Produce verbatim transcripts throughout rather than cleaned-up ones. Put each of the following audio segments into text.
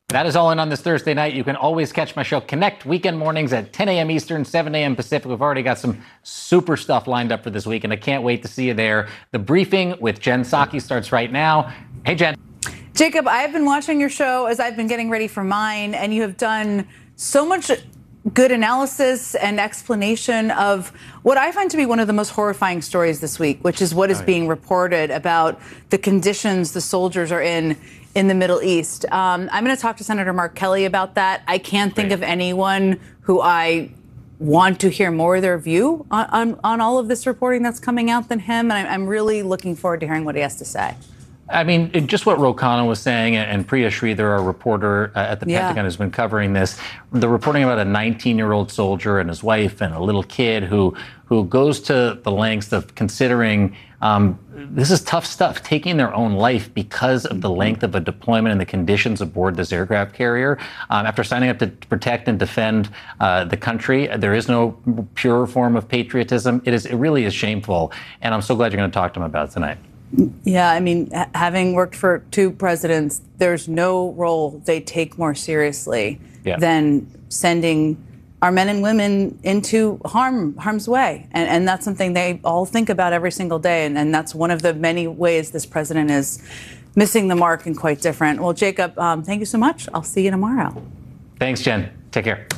That is all in on this Thursday night. You can always catch my show Connect weekend mornings at ten a.m. Eastern, seven a.m. Pacific. We've already got some super stuff lined up for this week, and I can't wait to see you there. The briefing with Jen Psaki starts right now. Hey, Jen. Jacob, I've been watching your show as I've been getting ready for mine, and you have done so much good analysis and explanation of what I find to be one of the most horrifying stories this week, which is what is being reported about the conditions the soldiers are in in the Middle East. Um, I'm going to talk to Senator Mark Kelly about that. I can't think of anyone who I want to hear more of their view on, on, on all of this reporting that's coming out than him, and I'm, I'm really looking forward to hearing what he has to say. I mean, just what Ro Khanna was saying, and Priya Sridhar, our reporter uh, at the yeah. Pentagon, has been covering this. The reporting about a nineteen-year-old soldier and his wife and a little kid who who goes to the lengths of considering um, this is tough stuff, taking their own life because of the length of a deployment and the conditions aboard this aircraft carrier. Um, after signing up to protect and defend uh, the country, there is no pure form of patriotism. It is. It really is shameful, and I'm so glad you're going to talk to him about it tonight. Yeah, I mean, ha- having worked for two presidents, there's no role they take more seriously yeah. than sending our men and women into harm, harm's way. And, and that's something they all think about every single day. And, and that's one of the many ways this president is missing the mark and quite different. Well, Jacob, um, thank you so much. I'll see you tomorrow. Thanks, Jen. Take care.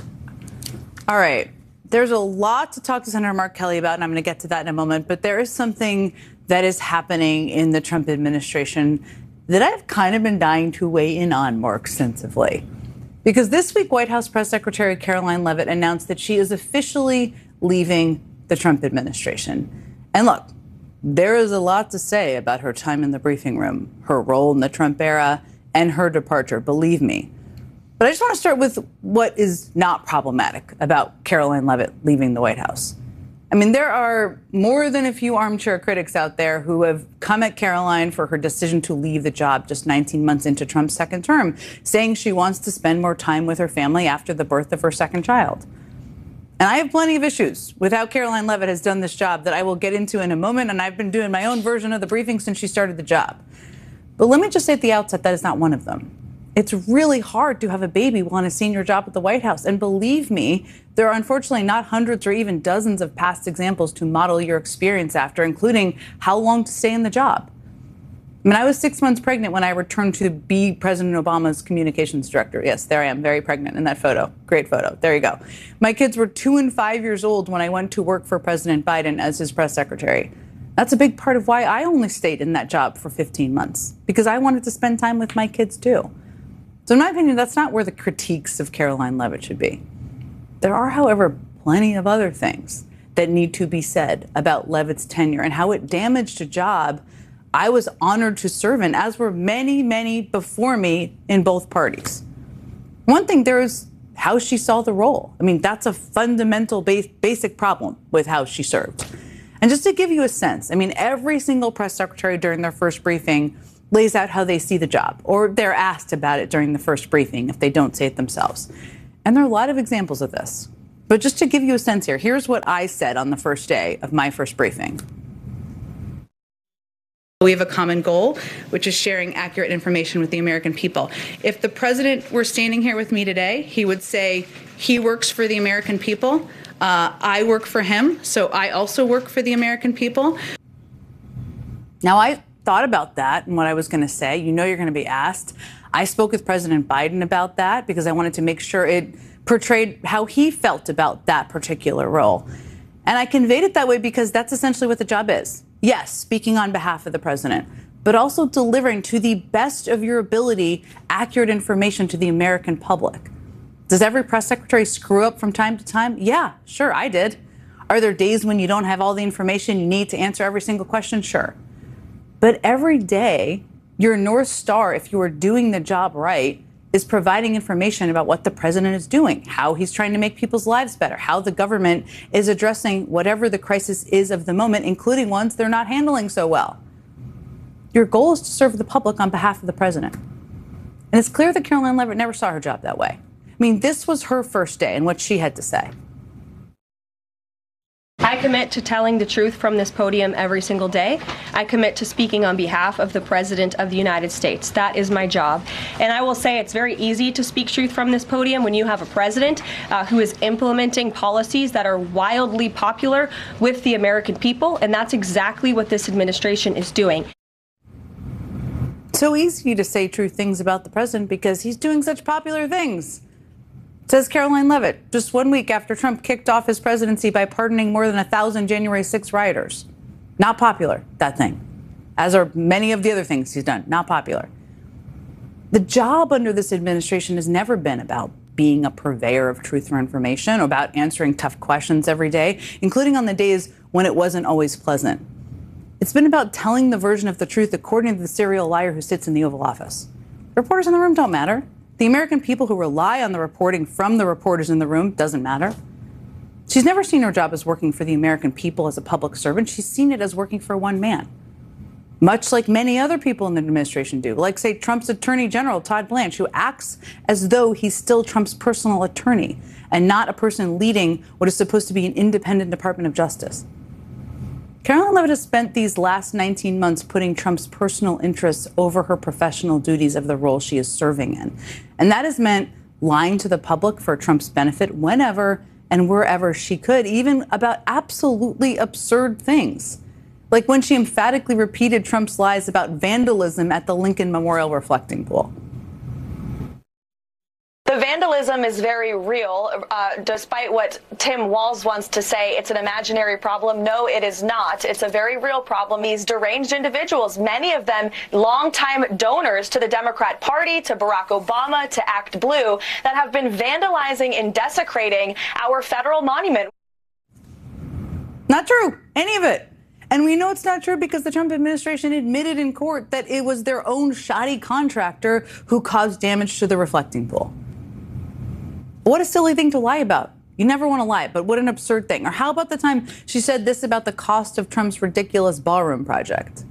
All right. There's a lot to talk to Senator Mark Kelly about, and I'm going to get to that in a moment. But there is something that is happening in the Trump administration that I've kind of been dying to weigh in on more extensively. Because this week, White House Press Secretary Caroline Leavitt announced that she is officially leaving the Trump administration. And look, there is a lot to say about her time in the briefing room, her role in the Trump era, and her departure, believe me. But I just want to start with what is not problematic about Caroline Leavitt leaving the White House. I mean, there are more than a few armchair critics out there who have come at Caroline for her decision to leave the job just nineteen months into Trump's second term, saying she wants to spend more time with her family after the birth of her second child. And I have plenty of issues with how Caroline Leavitt has done this job that I will get into in a moment, and I've been doing my own version of the briefing since she started the job. But let me just say at the outset, that is not one of them. It's really hard to have a baby while in a senior job at the White House. And believe me, there are unfortunately not hundreds or even dozens of past examples to model your experience after, including how long to stay in the job. I mean, I was six months pregnant when I returned to be President Obama's communications director. Yes, there I am, very pregnant in that photo. Great photo. There you go. My kids were two and five years old when I went to work for President Biden as his press secretary. That's a big part of why I only stayed in that job for fifteen months, because I wanted to spend time with my kids, too. So in my opinion, that's not where the critiques of Caroline Leavitt should be. There are, however, plenty of other things that need to be said about Leavitt's tenure and how it damaged a job I was honored to serve in, as were many, many before me in both parties. One thing, there is how she saw the role. I mean, that's a fundamental base, basic problem with how she served. And just to give you a sense, I mean, every single press secretary during their first briefing lays out how they see the job, or they're asked about it during the first briefing if they don't say it themselves. And there are a lot of examples of this. But just to give you a sense here, here's what I said on the first day of my first briefing. We have a common goal, which is sharing accurate information with the American people. If the president were standing here with me today, he would say he works for the American people. Uh, I work for him, so I also work for the American people. Now, I thought about that and what I was going to say. You know you're going to be asked. I spoke with President Biden about that because I wanted to make sure it portrayed how he felt about that particular role. And I conveyed it that way because that's essentially what the job is. Yes, speaking on behalf of the president, but also delivering to the best of your ability accurate information to the American public. Does every press secretary screw up from time to time? Yeah, sure, I did. Are there days when you don't have all the information you need to answer every single question? Sure. But every day, your North Star, if you are doing the job right, is providing information about what the president is doing, how he's trying to make people's lives better, how the government is addressing whatever the crisis is of the moment, including ones they're not handling so well. Your goal is to serve the public on behalf of the president. And it's clear that Caroline Leavitt never saw her job that way. I mean, this was her first day and what she had to say. Hi, commit to telling the truth from this podium every single day. I commit to speaking on behalf of the President of the United States. That is my job. And I will say it's very easy to speak truth from this podium when you have a president uh, who is implementing policies that are wildly popular with the American people, and that's exactly what this administration is doing. So easy to say true things about the president because he's doing such popular things. Says Caroline Leavitt, just one week after Trump kicked off his presidency by pardoning more than a thousand January sixth rioters. Not popular, that thing. As are many of the other things he's done. Not popular. The job under this administration has never been about being a purveyor of truth or information, or about answering tough questions every day, including on the days when it wasn't always pleasant. It's been about telling the version of the truth according to the serial liar who sits in the Oval Office. The reporters in the room don't matter. The American people who rely on the reporting from the reporters in the room doesn't matter. She's never seen her job as working for the American people as a public servant. She's seen it as working for one man, much like many other people in the administration do, like, say, Trump's Attorney General, Todd Blanche, who acts as though he's still Trump's personal attorney and not a person leading what is supposed to be an independent Department of Justice. Caroline Leavitt has spent these last nineteen months putting Trump's personal interests over her professional duties of the role she is serving in. And that has meant lying to the public for Trump's benefit whenever and wherever she could, even about absolutely absurd things. Like when she emphatically repeated Trump's lies about vandalism at the Lincoln Memorial reflecting pool. The vandalism is very real, uh, despite what Tim Walz wants to say. It's an imaginary problem. No, it is not. It's a very real problem. These deranged individuals, many of them longtime donors to the Democrat Party, to Barack Obama, to Act Blue, that have been vandalizing and desecrating our federal monument. Not true. Any of it. And we know it's not true because the Trump administration admitted in court that it was their own shoddy contractor who caused damage to the reflecting pool. What a silly thing to lie about. You never want to lie, but what an absurd thing. Or how about the time she said this about the cost of Trump's ridiculous ballroom project?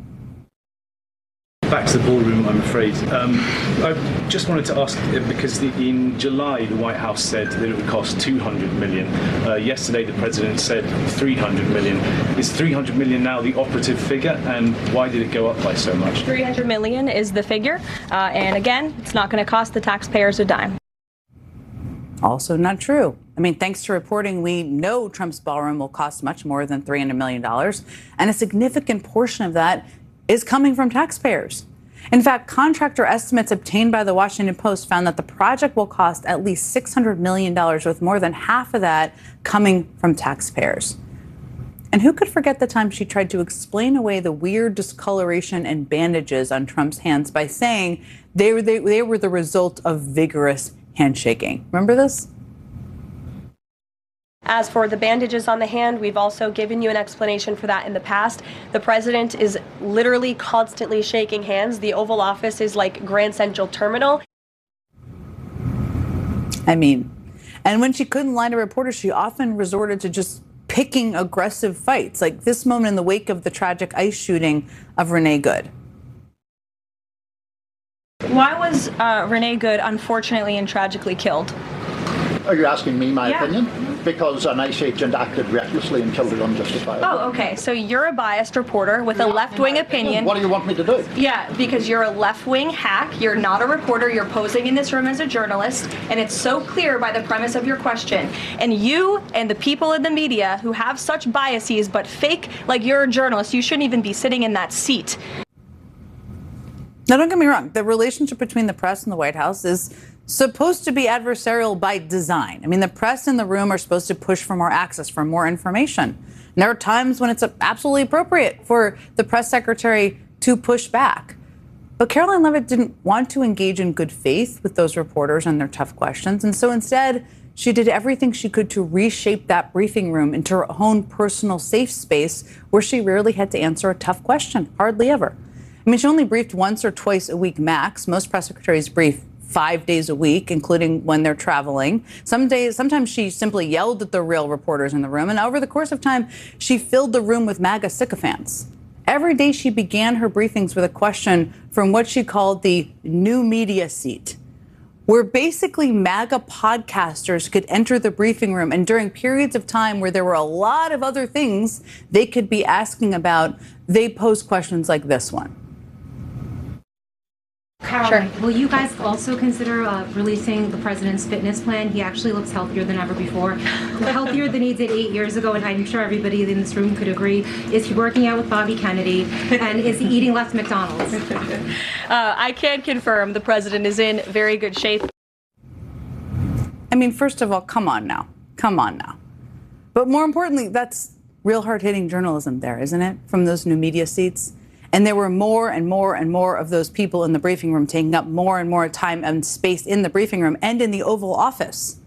Back to the ballroom, I'm afraid. Um, I just wanted to ask, because the, in July, the White House said that it would cost two hundred million dollars. Uh, yesterday, the president said three hundred million dollars. Is three hundred million dollars now the operative figure, and why did it go up by so much? three hundred million dollars is the figure, uh, and again, it's not going to cost the taxpayers a dime. Also not true. I mean, thanks to reporting, we know Trump's ballroom will cost much more than three hundred million dollars, and a significant portion of that is coming from taxpayers. In fact, contractor estimates obtained by the Washington Post found that the project will cost at least six hundred million dollars, with more than half of that coming from taxpayers. And who could forget the time she tried to explain away the weird discoloration and bandages on Trump's hands by saying they were, they, they were the result of vigorous handshaking. Remember this? As for the bandages on the hand, we've also given you an explanation for that in the past. The president is literally constantly shaking hands. The Oval Office is like Grand Central Terminal. I mean, and when she couldn't lie to reporters, she often resorted to just picking aggressive fights, like this moment in the wake of the tragic ICE shooting of Renee Good. Why was uh, Renee Good unfortunately and tragically killed? Are you asking me my yeah. opinion? Because an ICE agent acted recklessly and killed it unjustifiably. Oh, okay. So you're a biased reporter with a left-wing opinion. What do you want me to do? Yeah, because you're a left-wing hack. You're not a reporter. You're posing in this room as a journalist. And it's so clear by the premise of your question. And you and the people in the media who have such biases but fake like you're a journalist, you shouldn't even be sitting in that seat. Now, don't get me wrong. The relationship between the press and the White House is supposed to be adversarial by design. I mean, the press in the room are supposed to push for more access, for more information. And there are times when it's absolutely appropriate for the press secretary to push back. But Caroline Leavitt didn't want to engage in good faith with those reporters and their tough questions. And so instead, she did everything she could to reshape that briefing room into her own personal safe space where she rarely had to answer a tough question, hardly ever. I mean, she only briefed once or twice a week max. Most press secretaries brief five days a week, including when they're traveling. Some days, sometimes she simply yelled at the real reporters in the room. And over the course of time, she filled the room with MAGA sycophants. Every day she began her briefings with a question from what she called the new media seat, where basically MAGA podcasters could enter the briefing room, and during periods of time where there were a lot of other things they could be asking about, they posed questions like this one. Caroline, sure. Will you guys also consider uh, releasing the president's fitness plan? He actually looks healthier than ever before. Healthier than he did eight years ago, and I'm sure everybody in this room could agree. Is he working out with Bobby Kennedy? And is he eating less McDonald's? uh, I can confirm the president is in very good shape. I mean, first of all, come on now. Come on now. But more importantly, that's real hard-hitting journalism there, isn't it? From those new media seats. And there were more and more and more of those people in the briefing room taking up more and more time and space in the briefing room and in the Oval Office.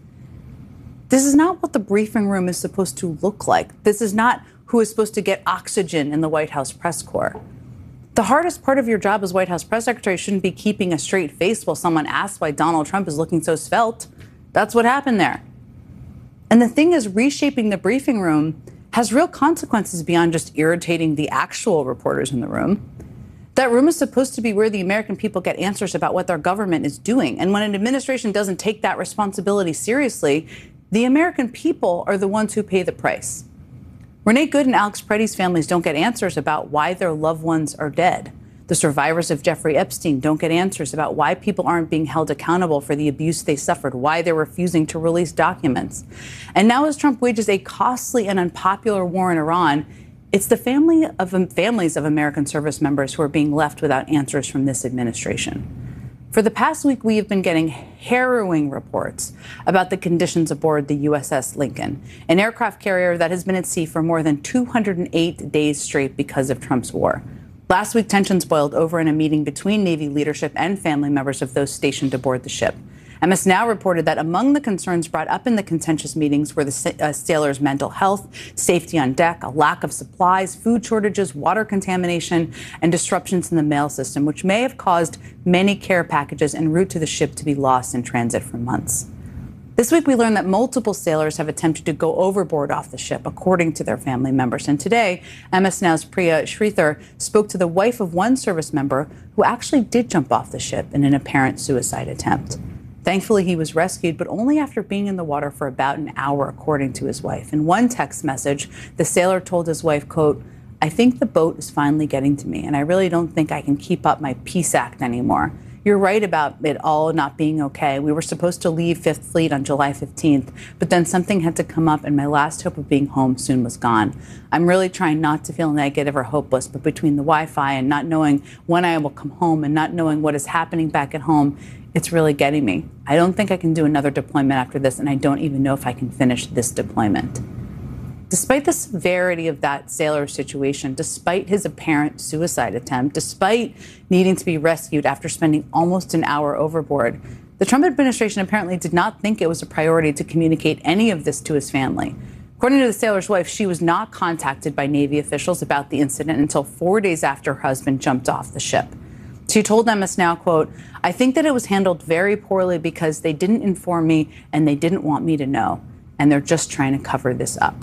This is not what the briefing room is supposed to look like. This is not who is supposed to get oxygen in the White House press corps. The hardest part of your job as White House press secretary shouldn't be keeping a straight face while someone asks why Donald Trump is looking so svelte. That's what happened there. And the thing is, reshaping the briefing room has real consequences beyond just irritating the actual reporters in the room. That room is supposed to be where the American people get answers about what their government is doing. And when an administration doesn't take that responsibility seriously, the American people are the ones who pay the price. Renee Good and Alex Preddy's families don't get answers about why their loved ones are dead. The survivors of Jeffrey Epstein don't get answers about why people aren't being held accountable for the abuse they suffered, why they're refusing to release documents. And now as Trump wages a costly and unpopular war in Iran, it's the family of families of American service members who are being left without answers from this administration. For the past week, we have been getting harrowing reports about the conditions aboard the U S S Lincoln, an aircraft carrier that has been at sea for more than two hundred eight days straight because of Trump's war. Last week, tensions boiled over in a meeting between Navy leadership and family members of those stationed aboard the ship. M S Now reported that among the concerns brought up in the contentious meetings were the uh, sailors' mental health, safety on deck, a lack of supplies, food shortages, water contamination, and disruptions in the mail system, which may have caused many care packages en route to the ship to be lost in transit for months. This week, we learned that multiple sailors have attempted to go overboard off the ship, according to their family members. And today, M S Now's Priya Sridhar spoke to the wife of one service member who actually did jump off the ship in an apparent suicide attempt. Thankfully, he was rescued, but only after being in the water for about an hour, according to his wife. In one text message, the sailor told his wife, quote, "I think the boat is finally getting to me, and I really don't think I can keep up my peace act anymore. You're right about it all not being okay. We were supposed to leave Fifth Fleet on July fifteenth, but then something had to come up and my last hope of being home soon was gone. I'm really trying not to feel negative or hopeless, but between the Wi-Fi and not knowing when I will come home and not knowing what is happening back at home, it's really getting me. I don't think I can do another deployment after this, and I don't even know if I can finish this deployment." Despite the severity of that sailor's situation, despite his apparent suicide attempt, despite needing to be rescued after spending almost an hour overboard, the Trump administration apparently did not think it was a priority to communicate any of this to his family. According to the sailor's wife, she was not contacted by Navy officials about the incident until four days after her husband jumped off the ship. She told M S Now, quote, "I think that it was handled very poorly because they didn't inform me and they didn't want me to know, and they're just trying to cover this up."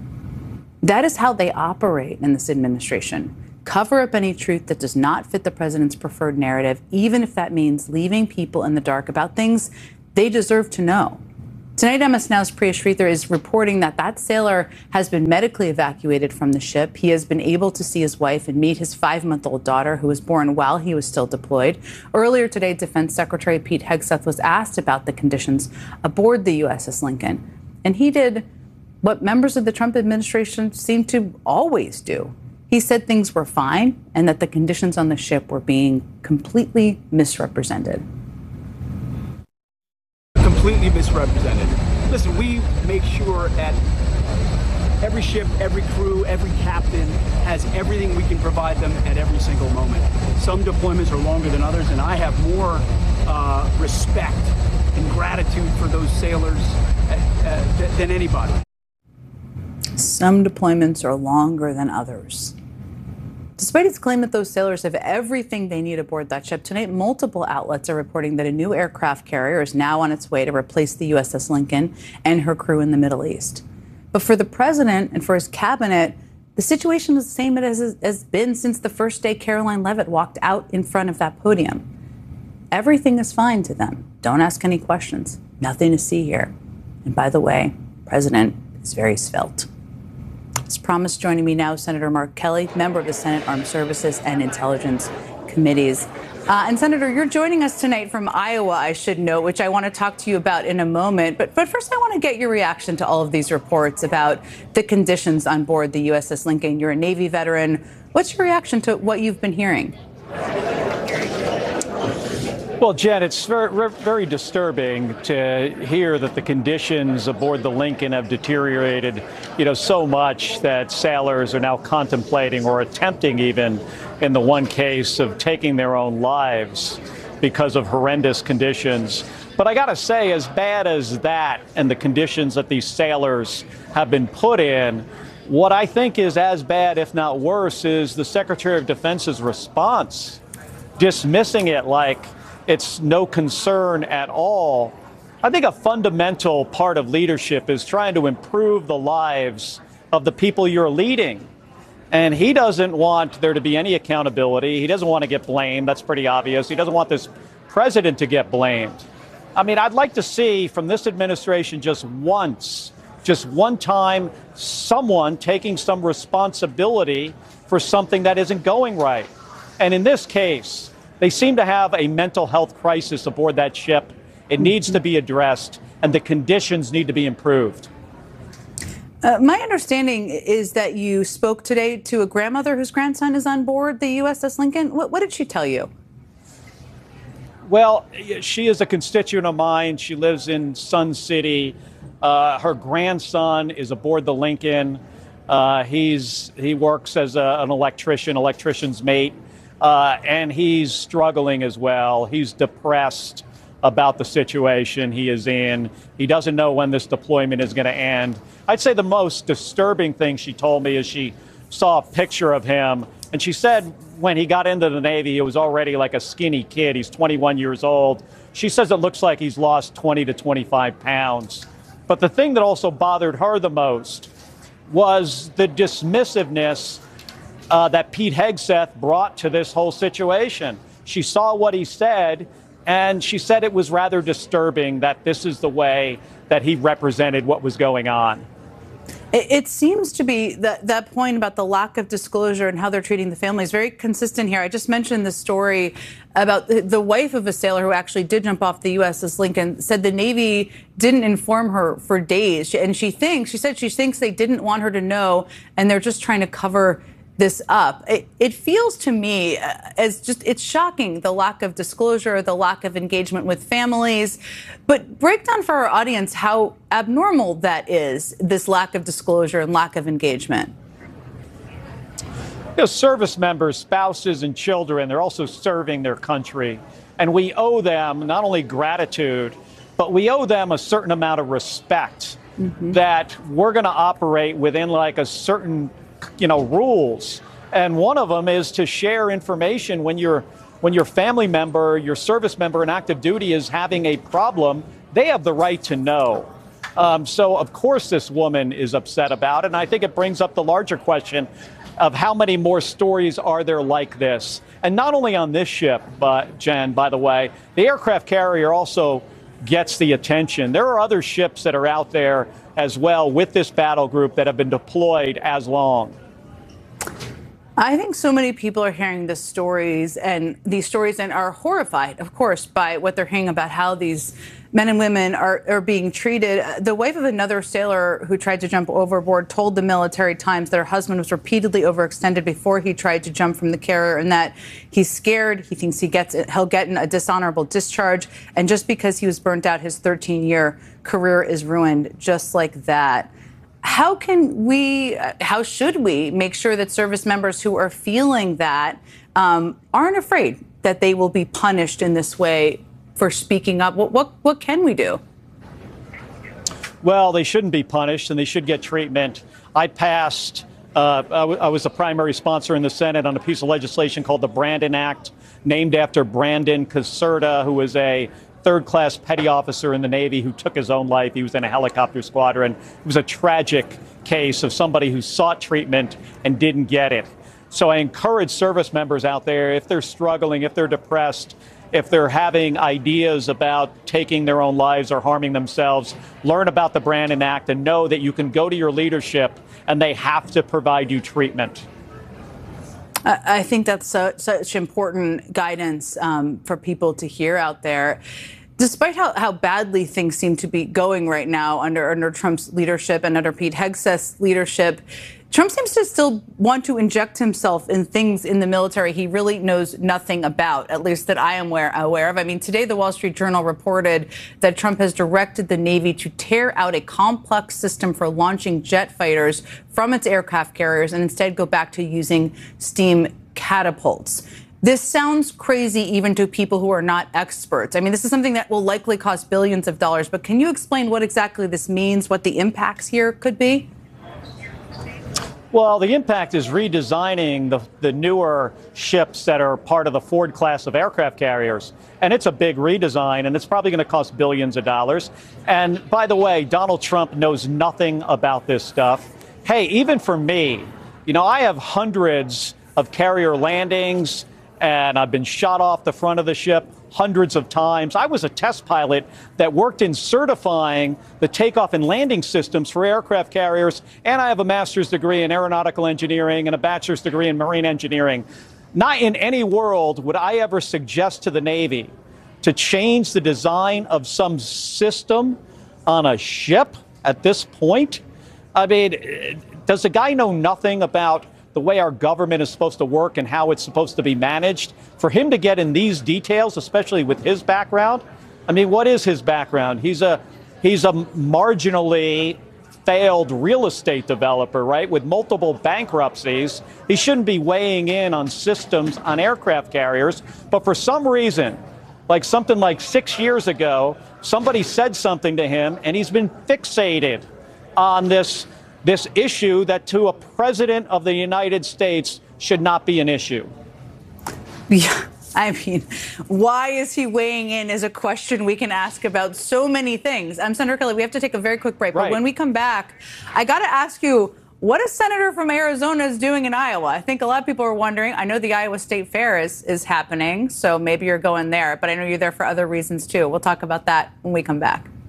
That is how they operate in this administration. Cover up any truth that does not fit the president's preferred narrative, even if that means leaving people in the dark about things they deserve to know. Tonight, M S Now's Priya Sridhar is reporting that that sailor has been medically evacuated from the ship. He has been able to see his wife and meet his five-month-old daughter, who was born while he was still deployed. Earlier today, Defense Secretary Pete Hegseth was asked about the conditions aboard the U S S Lincoln, and he did what members of the Trump administration seem to always do. He said things were fine and that the conditions on the ship were being completely misrepresented. Completely misrepresented. Listen, we make sure that every ship, every crew, every captain has everything we can provide them at every single moment. Some deployments are longer than others, and I have more uh, respect and gratitude for those sailors uh, uh, than anybody. Some deployments are longer than others. Despite its claim that those sailors have everything they need aboard that ship, tonight multiple outlets are reporting that a new aircraft carrier is now on its way to replace the U S S Lincoln and her crew in the Middle East. But for the president and for his cabinet, the situation is the same as has been since the first day Caroline Leavitt walked out in front of that podium. everything is fine to them. Don't ask any questions. Nothing to see here. And by the way, President is very svelte. As promised, joining me now, Senator Mark Kelly, member of the Senate Armed Services and Intelligence Committees. Uh, and Senator, you're joining us tonight from Iowa, I should note, which I want to talk to you about in a moment. But, but first, I want to get your reaction to all of these reports about the conditions on board the U S S Lincoln. You're a Navy veteran. What's your reaction to what you've been hearing? Well, Jen, it's very, very disturbing to hear that the conditions aboard the Lincoln have deteriorated, you know, so much that sailors are now contemplating or attempting, even in the one case, of taking their own lives because of horrendous conditions. But I got to say, as bad as that and the conditions that these sailors have been put in, what I think is as bad, if not worse, is the Secretary of Defense's response, dismissing it like it's no concern at all. I think a fundamental part of leadership is trying to improve the lives of the people you're leading. And he doesn't want there to be any accountability. He doesn't want to get blamed. That's pretty obvious. He doesn't want this president to get blamed. I mean, I'd like to see from this administration just once, just one time, someone taking some responsibility for something that isn't going right. And in this case, they seem to have a mental health crisis aboard that ship. It needs to be addressed, and the conditions need to be improved. Uh, my understanding is that you spoke today to a grandmother whose grandson is on board the U S S Lincoln. What, what did she tell you? Well, she is a constituent of mine. She lives in Sun City. Uh, her grandson is aboard the Lincoln. Uh, he's he works as a, an electrician, electrician's mate. Uh, and he's struggling as well. He's depressed about the situation he is in. He doesn't know when this deployment is going to end. I'd say the most disturbing thing she told me is she saw a picture of him, and she said when he got into the Navy, he was already like a skinny kid. He's twenty-one years old. She says it looks like he's lost twenty to twenty-five pounds. But the thing that also bothered her the most was the dismissiveness Uh, that Pete Hegseth brought to this whole situation. She saw what he said, and she said it was rather disturbing that this is the way that he represented what was going on. It, it seems to be that that point about the lack of disclosure and how they're treating the family is very consistent here. I just mentioned the story about the, the wife of a sailor who actually did jump off the U S S Lincoln, said the Navy didn't inform her for days. And she thinks, she said she thinks they didn't want her to know, and they're just trying to cover this up. It, it feels to me as just, it's shocking, the lack of disclosure, the lack of engagement with families. But break down for our audience how abnormal that is, this lack of disclosure and lack of engagement. You know, service members, spouses, and children, they're also serving their country. And we owe them not only gratitude, but we owe them a certain amount of respect, mm-hmm. that we're going to operate within like a certain you know, rules. And one of them is to share information when your when your family member, your service member in active duty is having a problem. They have the right to know. Um, so, of course, this woman is upset about it. And I think it brings up the larger question of how many more stories are there like this? And not only on this ship, but, Jen, by the way, the aircraft carrier also gets the attention. There are other ships that are out there as well with this battle group that have been deployed as long. I think so many people are hearing the stories and these stories and are horrified, of course, by what they're hearing about how these men and women are, are being treated. The wife of another sailor who tried to jump overboard told the Military Times that her husband was repeatedly overextended before he tried to jump from the carrier, and that he's scared. He thinks he gets he'll get a dishonorable discharge. And just because he was burnt out, his thirteen-year career is ruined just like that. How can we, how should we make sure that service members who are feeling that um, aren't afraid that they will be punished in this way for speaking up? What, what, what can we do? Well, they shouldn't be punished, and they should get treatment. I passed, uh, I, w- I was a primary sponsor in the Senate on a piece of legislation called the Brandon Act, named after Brandon Caserta, who was a third-class petty officer in the Navy who took his own life. He was in a helicopter squadron. It was a tragic case of somebody who sought treatment and didn't get it. So I encourage service members out there, if they're struggling, if they're depressed, if they're having ideas about taking their own lives or harming themselves, learn about the Brandon Act and know that you can go to your leadership and they have to provide you treatment. I think that's so, such important guidance um, for people to hear out there. Despite how, how badly things seem to be going right now under, under Trump's leadership and under Pete Hegseth's leadership, Trump seems to still want to inject himself in things in the military he really knows nothing about, at least that I am aware, aware of. I mean, today the Wall Street Journal reported that Trump has directed the Navy to tear out a complex system for launching jet fighters from its aircraft carriers and instead go back to using steam catapults. This sounds crazy even to people who are not experts. I mean, this is something that will likely cost billions of dollars, but can you explain what exactly this means, what the impacts here could be? Well, the impact is redesigning the, the newer ships that are part of the Ford class of aircraft carriers. And it's a big redesign, and it's probably going to cost billions of dollars. And by the way, Donald Trump knows nothing about this stuff. Hey, even for me, you know, I have hundreds of carrier landings, and I've been shot off the front of the ship hundreds of times. I was a test pilot that worked in certifying the takeoff and landing systems for aircraft carriers, and I have a master's degree in aeronautical engineering and a bachelor's degree in marine engineering. Not in any world would I ever suggest to the Navy to change the design of some system on a ship at this point. I mean, does the guy know nothing about the way our government is supposed to work and how it's supposed to be managed? For him to get in these details, especially with his background, I mean, what is his background? He's a he's a marginally failed real estate developer, right, with multiple bankruptcies. He shouldn't be weighing in on systems on aircraft carriers. But for some reason, like something like six years ago, somebody said something to him, and he's been fixated on this this issue that to a president of the United States should not be an issue. Yeah, I mean, why is he weighing in is a question we can ask about so many things. I'm Senator Kelly. We have to take a very quick break. But right. When we come back, I got to ask you, what a senator from Arizona is doing in Iowa? I think a lot of people are wondering. I know the Iowa State Fair is, is happening, so maybe you're going there. But I know you're there for other reasons, too. We'll talk about that when we come back.